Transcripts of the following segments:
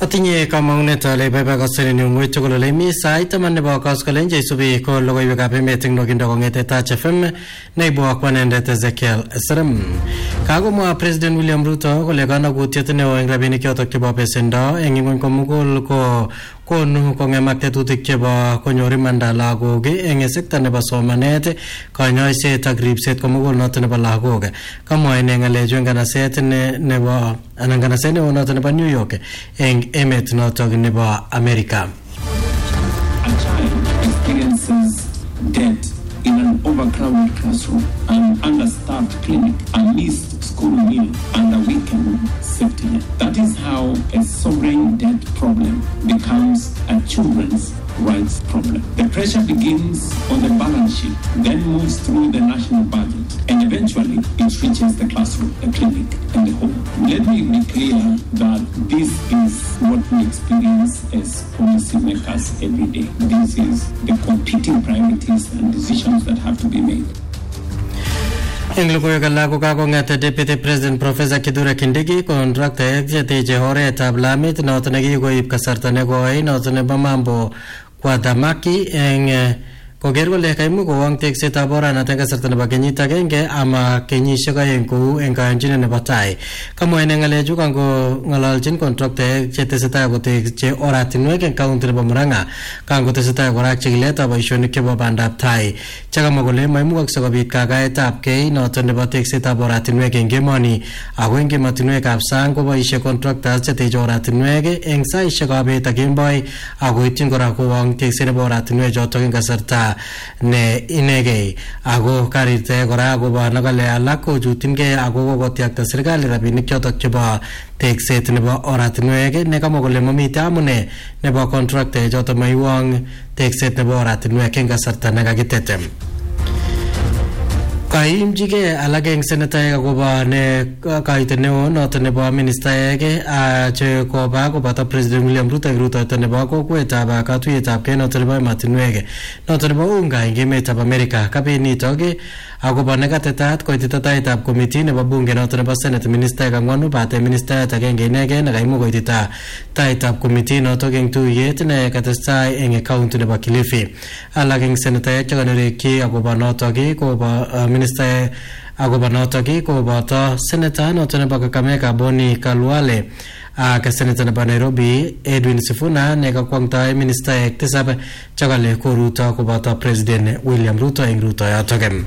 Atinye kamang'unet ale baba kaseni ngoi tugul ole mi sait taman nebo koskoleny cheisubi ko logoiwekab emet eng nokindo kong'ete Touch FM neibu akwanendet Ezekiel Serem. Kagomwa President William Ruto kole kanakutiet neo eng rabinik chotok chebo besendo eng ing'ony komugul ko konu kong'emak tetutik chebo konyor imanda lagok eng sekta nebo somanet, kanyoiset ak ribset komugul noto nebo lagok. Kamwa ine ng'alechu eng nganaset nebo noto nebo New York eng emet noto nebo America. A child experiences death in an overcrowded classroom, an understaffed clinic, a missed school meal, and a weakened safety net. That is how a sovereign debt problem becomes a children's rights problem. The pressure begins on the balance sheet, then moves through the national budget, and eventually it reaches the classroom, the clinic, and the home. Let me be clear that this is what we experience as policymakers every day. This is the competing priorities and decisions that have to be made. Eng logoiwek alak ko kakong'et Deputy President Professor Kithure Kindiki kontraktaek cheteche oretab lamit noto nekikoib kasarta nekoi noto nebo Mambo kwa Damaki eng koker kole kaimuch kowong teksetab oranato eng kasarta nebo kenyit agenge ama kenyisiek aeng kou eng kayanchinet nebo tai. Kamwa ine ng'alechu kangong'ololjin kontraktaek chetesetai kotekche oratinwek eng kaunti nebo Murang'a kangotesetai kora ak chikiletab boisionik chebo bandab tai. Chakamwa kole maimukakse kobit kakaetab kei noto nebo teksetab oratinwek eng emoni ako eng emotinwekab sang koboisie contractors cheteche oratinwek eng saisiekab bet ak kemboi akoityin kora kowong tekset nebo oratinwek chotok eng kasarta ne inegei ako karite kora akobo nakale alak kochutyingei ako kokotyakta serikali rabinik chotok chebo tekset nebo oratinwek ne kamwa kole mamite amune nebo contractor chotok maiwong tekset nebo oratinwek eng kasarta nekakitetem. Kaimchige alak eng senetaek akobo ne kaite neo noto nebo ministaek che koba koboto President William Ruto eng rutoito nebo kokwetab katuiyetab kei noto nebo ematinwek noto nebo unga eng emetab America. Kabinitok akobo nekatetat koitita taitab komiti nebo bunge noto nebo Senate ministaek ang'wanu bate ministayat agenge inegei nekaimuch koitita taitab komiti noto eng tuyet ne katestai eng county nebo Kilifi. Alak eng senetaek chekanerekyi akobo notok kobo minister akobo notok koboto senator noto nebo Kakamega Boni Khalwale ak senator nebo Nairobi Edwin Sifuna ne kakwangtoi ministaek tisab chekale koruto koboto President William Ruto eng rutoyotok.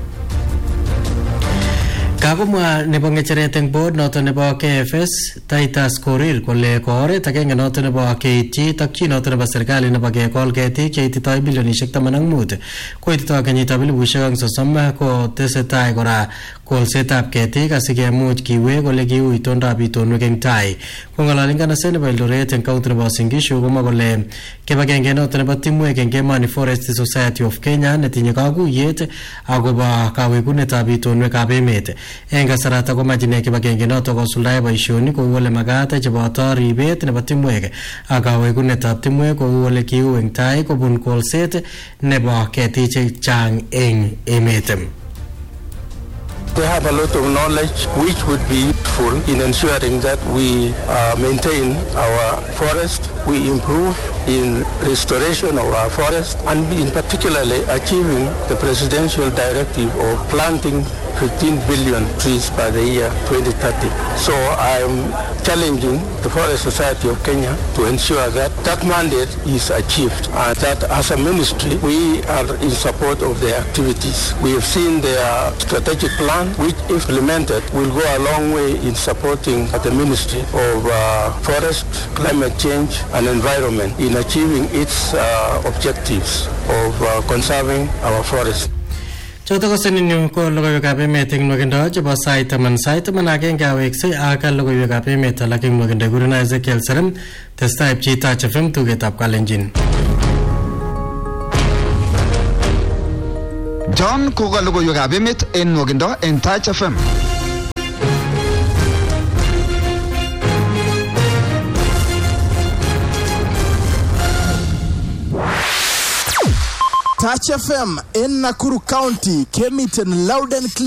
Kagomwa nebo ng'echeret eng board noto nebo KFS Titus Korir kole ko oret agenge noto nebo keityi takyin noto nebo serikali nebo kekol ketik cheititoi bilionishek 15 koititoi kenyitab 2030 ko tesetai kora kolsetab ketik asikemuch kiwe kole kiu itondab itonwek eng tai. Kong'ololi nganaset nebo Eldoret eng county nebo Singishu komwa kole kibagenge noto nebo timwek eng Emani Forest Society of Kenya netinye kakuyet akobo kawekunetab itonwekab emet. Eng kasarata komachine kibagenge noto kosuldae boisionik kou ole magat cheboto ribet nebo timwek ak kawekunetab timwek kou ole kiu eng tai kobun kolset nebo ketik chechang eng emet. They have a lot of knowledge which would be useful in ensuring that we maintain our forest, we improve in restoration of our forest, and in particularly achieving the presidential directive of planting 15 billion trees by the year 2030. So I'm challenging the Forest Society of Kenya to ensure that that mandate is achieved and that as a ministry we are in support of their activities. We have seen their strategic plan which if implemented will go a long way in supporting the Ministry of Forest, Climate Change and Environment in achieving its objectives of conserving our forests. Choto ko seninyo ko logoiwekab emet eng nwakindo chebo sait taman agenge awekse ak logoiwekab emet alak eng nwakindo kurina Ezekiel Serem testai pchi Touch FM tugetab Kalenjin. John koka logoiwekab emet eng nwakindo eng Touch FM. Touch FM in Nakuru County came it in loud and clear.